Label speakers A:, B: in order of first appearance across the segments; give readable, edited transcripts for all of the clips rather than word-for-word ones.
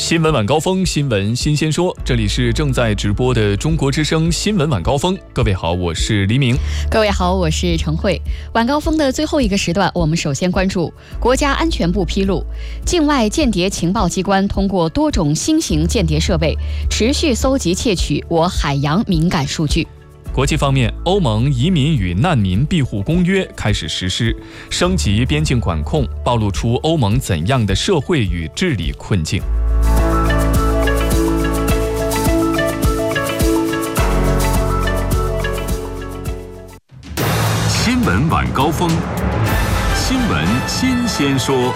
A: 新闻晚高峰，新闻新鲜说，这里是正在直播的中国之声新闻晚高峰。各位好，我是黎明。
B: 各位好，我是陈慧。晚高峰的最后一个时段，我们首先关注国家安全部披露，境外间谍情报机关通过多种新型间谍设备，持续搜集窃取我海洋敏感数据。
A: 国际方面，欧盟移民与难民庇护公约开始实施，升级边境管控，暴露出欧盟怎样的社会与治理困境。
C: 新闻晚高峰，新闻新鲜说。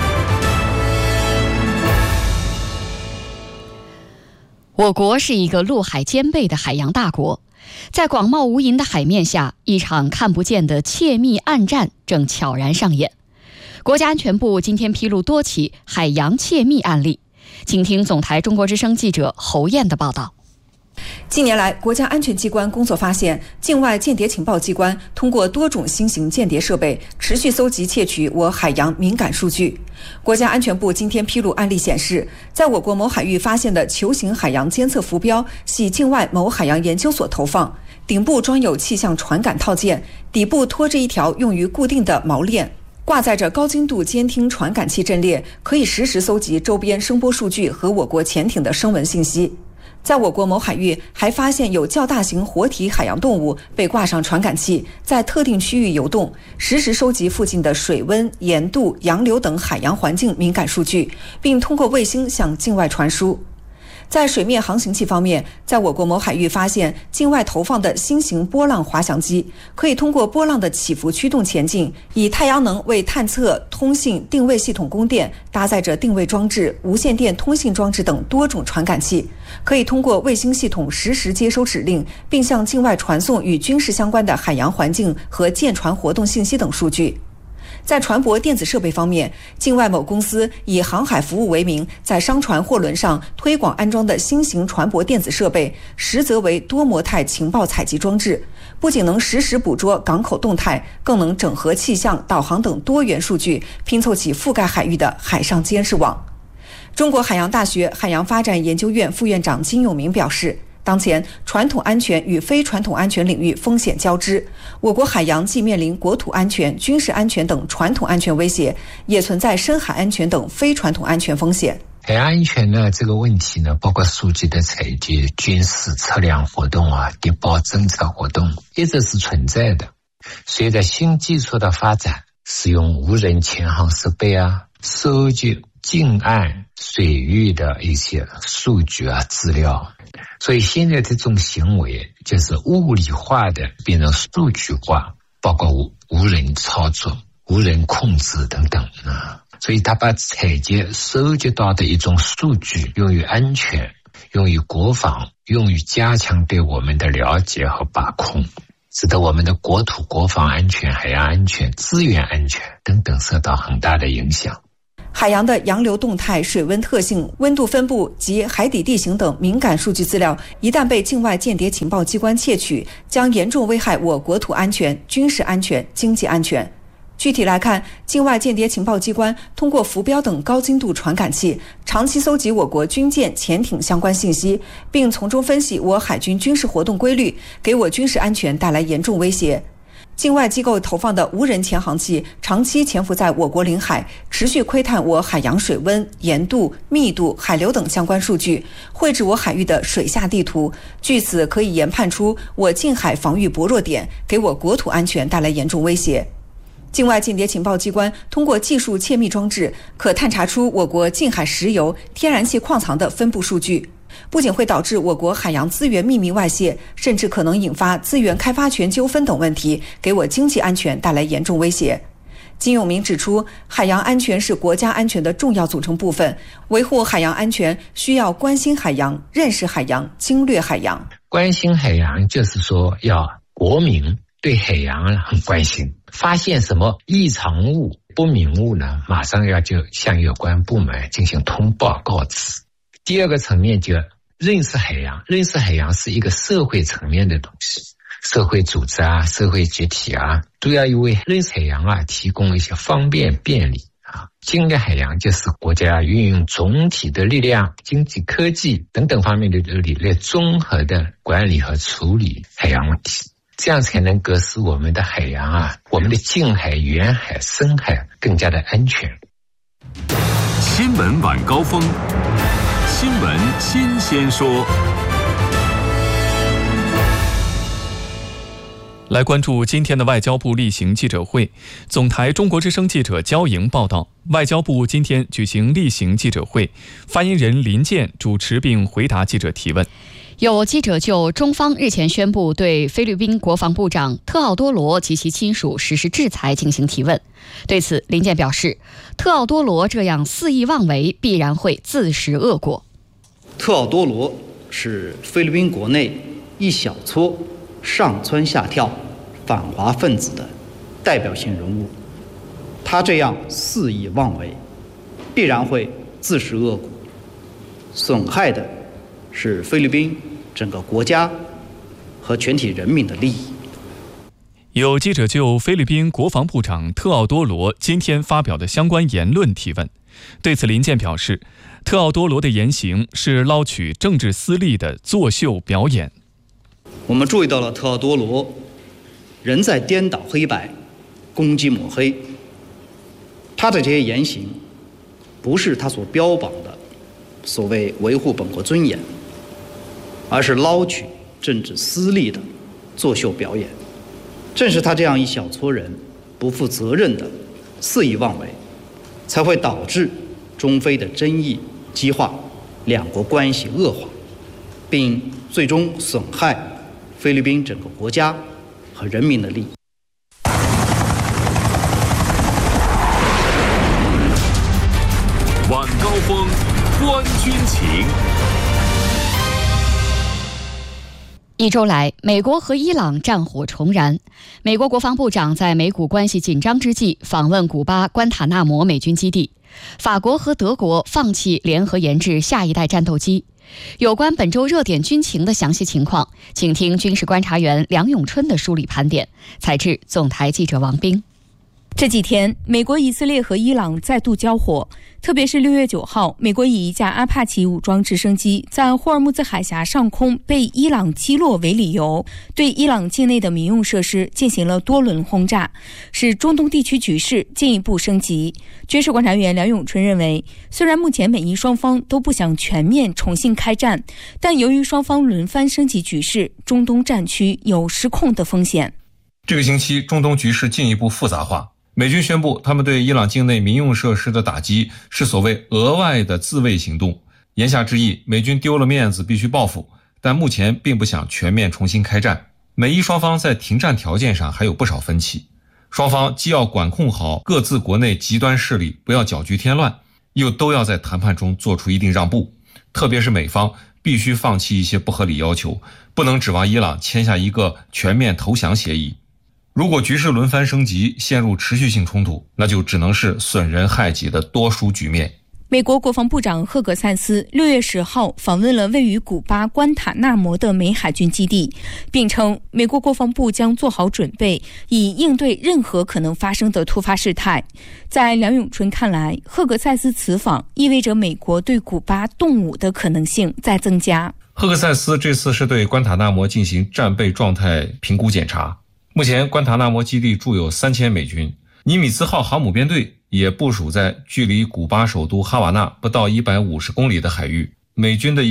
B: 我国是一个陆海兼备的海洋大国，在广袤无垠的海面下，一场看不见的窃密暗战正悄然上演。国家安全部今天披露多起海洋窃密案例，请听总台中国之声记者侯燕的报道。
D: 近年来，国家安全机关工作发现，境外间谍情报机关通过多种新型间谍设备，持续搜集窃取我海洋敏感数据。国家安全部今天披露案例显示，在我国某海域发现的球形海洋监测浮标系境外某海洋研究所投放，顶部装有气象传感套件，底部拖着一条用于固定的锚链，挂载着高精度监听传感器阵列，可以实时搜集周边声波数据和我国潜艇的声纹信息。在我国某海域还发现有较大型活体海洋动物被挂上传感器，在特定区域游动，实时收集附近的水温、盐度、洋流等海洋环境敏感数据，并通过卫星向境外传输。在水面航行器方面，在我国某海域发现境外投放的新型波浪滑翔机，可以通过波浪的起伏驱动前进，以太阳能为探测、通信、定位系统供电，搭载着定位装置、无线电通信装置等多种传感器，可以通过卫星系统实时接收指令，并向境外传送与军事相关的海洋环境和舰船活动信息等数据。在船舶电子设备方面，境外某公司以航海服务为名，在商船货轮上推广安装的新型船舶电子设备，实则为多模态情报采集装置，不仅能实时捕捉港口动态，更能整合气象、导航等多元数据，拼凑起覆盖海域的海上监视网。中国海洋大学海洋发展研究院副院长金永明表示，当前传统安全与非传统安全领域风险交织，我国海洋既面临国土安全、军事安全等传统安全威胁，也存在深海安全等非传统安全风险。
E: 海洋安全呢，这个问题呢，包括数据的采集、军事测量活动谍报侦测活动，一直是存在的。随着新技术的发展，使用无人潜航设备收集近岸水域的一些数据资料，所以现在这种行为就是物理化的变成数据化，包括无人操作、无人控制等等所以他把采集收集到的一种数据用于安全、用于国防、用于加强对我们的了解和把控，使得我们的国土国防安全、海洋安全、资源安全等等受到很大的影响。
D: 海洋的洋流动态、水温特性、温度分布及海底地形等敏感数据资料，一旦被境外间谍情报机关窃取，将严重危害我国土安全、军事安全、经济安全。具体来看，境外间谍情报机关通过浮标等高精度传感器，长期搜集我国军舰、潜艇相关信息，并从中分析我海军军事活动规律，给我军事安全带来严重威胁。境外机构投放的无人潜航器长期潜伏在我国领海，持续窥探我海洋水温、盐度、密度、海流等相关数据，绘制我海域的水下地图，据此可以研判出我近海防御薄弱点，给我国土安全带来严重威胁。境外间谍情报机关通过技术窃密装置，可探查出我国近海石油、天然气矿藏的分布数据，不仅会导致我国海洋资源秘密外泄，甚至可能引发资源开发权纠纷等问题，给我经济安全带来严重威胁。金永明指出，海洋安全是国家安全的重要组成部分，维护海洋安全需要关心海洋、认识海洋、经略海洋。
E: 关心海洋就是说要国民对海洋很关心，发现什么异常物、不明物呢，马上要就向有关部门进行通报告知。第二个层面就认识海洋，认识海洋是一个社会层面的东西，社会组织社会集体都要为认识海洋提供一些方便便利境内海洋就是国家运用总体的力量、经济、科技等等方面的力来综合的管理和处理海洋问题，这样才能够使我们的海洋我们的近海、远海、深海更加的安全。
C: 新闻晚高峰，新闻新鲜说。
A: 来关注今天的外交部例行记者会。总台中国之声记者焦莹报道，外交部今天举行例行记者会，发言人林健主持并回答记者提问。
B: 有记者就中方日前宣布对菲律宾国防部长特奥多罗及其亲属实施制裁进行提问。对此，林健表示，特奥多罗这样肆意妄为，必然会自食恶果。
F: 特奥多罗是菲律宾国内一小撮上蹿下跳反华分子的代表性人物，他这样肆意妄为，必然会自食恶果，损害的是菲律宾整个国家和全体人民的利益。
A: 有记者就菲律宾国防部长特奥多罗今天发表的相关言论提问。对此，林健表示，特奥多罗的言行是捞取政治私利的作秀表演。
F: 我们注意到了特奥多罗仍在颠倒黑白、攻击抹黑，他的这些言行不是他所标榜的所谓维护本国尊严，而是捞取政治私利的作秀表演。正是他这样一小撮人不负责任的肆意妄为，才会导致中菲的争议激化，两国关系恶化，并最终损害菲律宾整个国家和人民的利益。
C: 晚高峰，观军情。
B: 一周来，美国和伊朗战火重燃。美国国防部长在美古关系紧张之际访问古巴关塔纳摩美军基地。法国和德国放弃联合研制下一代战斗机。有关本周热点军情的详细情况，请听军事观察员梁永春的梳理盘点。采制总台记者王冰。
G: 这几天，美国、以色列和伊朗再度交火，特别是6月9号，美国以一架阿帕奇武装直升机在霍尔木兹海峡上空被伊朗击落为理由，对伊朗境内的民用设施进行了多轮轰炸，使中东地区局势进一步升级。军事观察员梁永春认为，虽然目前美伊双方都不想全面重新开战，但由于双方轮番升级局势，中东战区有失控的风险。
H: 这个星期，中东局势进一步复杂化。美军宣布，他们对伊朗境内民用设施的打击是所谓额外的自卫行动。言下之意，美军丢了面子必须报复，但目前并不想全面重新开战。美伊双方在停战条件上还有不少分歧，双方既要管控好各自国内极端势力，不要搅局添乱，又都要在谈判中做出一定让步。特别是美方必须放弃一些不合理要求，不能指望伊朗签下一个全面投降协议。如果局势轮番升级，陷入持续性冲突，那就只能是损人害己的多输局面。
G: 美国国防部长赫格塞斯6月10号访问了位于古巴关塔纳摩的美海军基地，并称美国国防部将做好准备，以应对任何可能发生的突发事态。在梁永春看来，赫格塞斯此访意味着美国对古巴动武的可能性在增加。
H: 赫格塞斯这次是对关塔纳摩进行战备状态评估检查。目前关塔纳摩基地驻有3000美军，尼米兹号航母编队也部署在距离古巴首都哈瓦那不到150公里的海域。美军的